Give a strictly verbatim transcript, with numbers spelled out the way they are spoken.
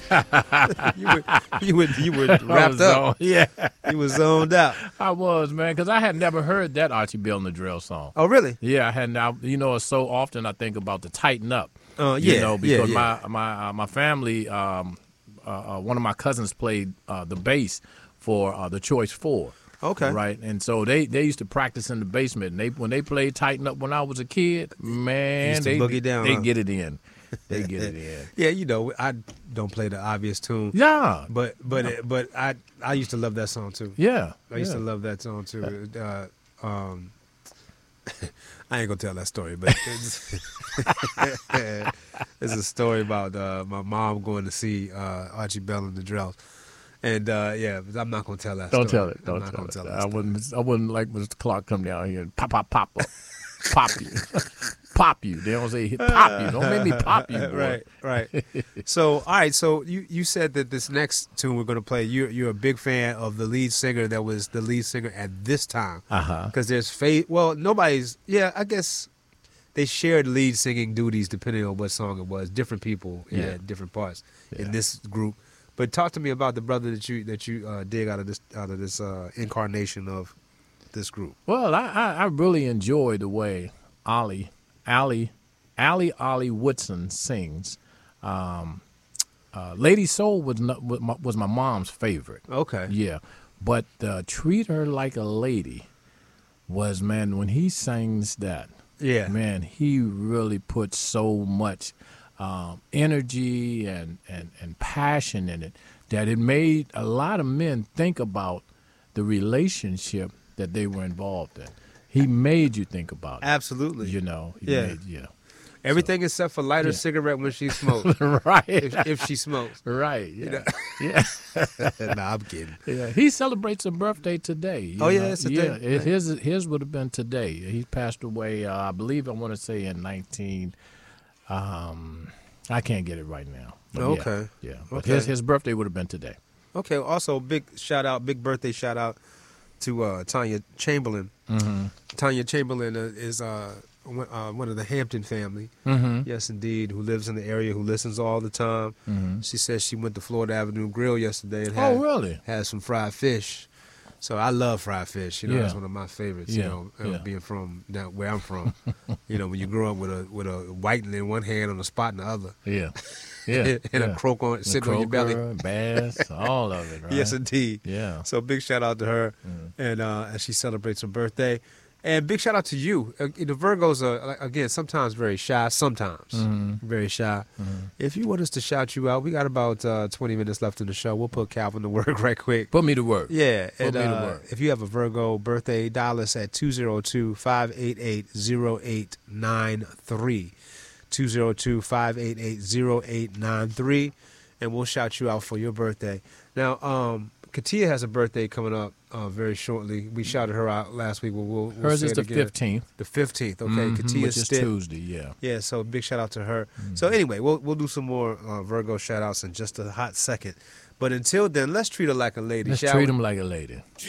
you were, you were, you were wrapped up. Zoned, yeah, you were zoned out. I was, man, because I had never heard that Archie Bell and the Drill song. Oh, really? Yeah, I hadn't. I, you know, so often I think about the Tighten Up. Uh, yeah, you know, because yeah, yeah. my my uh, my family, um, uh, uh, one of my cousins played uh, the bass for uh, the Choice Four. Okay. Right, and so they, they used to practice in the basement. And they when they played Tighten Up when I was a kid, man, they boogie down. They huh? get it in. They get it in. Yeah, you know, I don't play the obvious tune. Yeah, but but yeah. but I I used to love that song too. Yeah, I used yeah. to love that song too. Uh, um, I ain't gonna tell that story, but it's, it's a story about uh, my mom going to see uh, Archie Bell and the Drells. And uh, yeah, but I'm not gonna tell that. Don't story. tell it. Don't I'm not tell gonna it. tell that I story. wouldn't. I wouldn't like Mister Clark come down here and pop, pop, pop, up. pop you, pop you. They don't say pop you. Don't make me pop you, boy. Right, right. So, all right. So you, you said that this next tune we're gonna play, you're you're a big fan of the lead singer that was the lead singer at this time. Uh huh. Because there's faith. Well, nobody's. Yeah, I guess they shared lead singing duties depending on what song it was. Different people Yeah. had different parts Yeah. in this group. But talk to me about the brother that you that you uh, dig out of this out of this uh, incarnation of this group. Well, I, I, I really enjoy the way Ollie, Allie, Allie Ollie Woodson sings. Um, uh, Lady Soul was not, was, my, was my mom's favorite. Okay. Yeah, but uh, Treat Her Like a Lady was, man, when he sings that, Yeah. man, he really put so much um, energy and, and, and passion in it that it made a lot of men think about the relationship that they were involved in. He made you think about it. Absolutely. You know. He Yeah. Made, yeah. Everything except for light her Yeah. cigarette when she smokes. right. if, if she smokes. right. Yeah. know? yeah. Nah, I'm kidding. Yeah. He celebrates a birthday today. you Oh, yeah, know. it's a yeah. day. it- His his would have been today. He passed away. Uh, I believe I want to say in nineteen. Um, I can't get it right now. But Okay. Yeah. yeah. But Okay. his his birthday would have been today. Okay. Also, big shout out, big birthday shout out to uh, Tanya Chamberlain. Mm-hmm. Tanya Chamberlain uh, is uh, one, uh, one of the Hampton family. Mm-hmm. Yes, indeed. Who lives in the area? Who listens all the time? Mm-hmm. She says she went to Florida Avenue Grill yesterday and had, Oh, really? had some fried fish. So I love fried fish. You know, Yeah. that's one of my favorites. Yeah, You know, uh, yeah. being from down where I'm from. You know, when you grow up with a with a whiting in one hand and a spot in the other, Yeah. Yeah. and yeah. a croak on The sitting on your belly. croaker, bass, all of it, right? Yes, indeed. Yeah. So big shout out to her, Mm. and uh, as she celebrates her birthday, and big shout out to you. Uh, the Virgos are like, again sometimes very shy, sometimes Mhm. very shy. Mhm. If you want us to shout you out, we got about uh, twenty minutes left in the show. We'll put Calvin to work right quick. Put me to work. Yeah, Put and me to uh, work. if you have a Virgo birthday, dial us at two zero two, five eight eight, zero eight nine three. two zero two, five eight eight, zero eight nine three, and we'll shout you out for your birthday. Now, um, Katia has a birthday coming up uh, very shortly. We shouted her out last week. We'll, we'll, we'll Hers say is it the again. fifteenth. The fifteenth, okay. Mhm, Katia which is Stitt. Tuesday, yeah. Yeah, so big shout out to her. Mm-hmm. So anyway, we'll we'll do some more uh, Virgo shout outs in just a hot second. But until then, let's treat her like a lady, Let's shall treat we? them like a lady.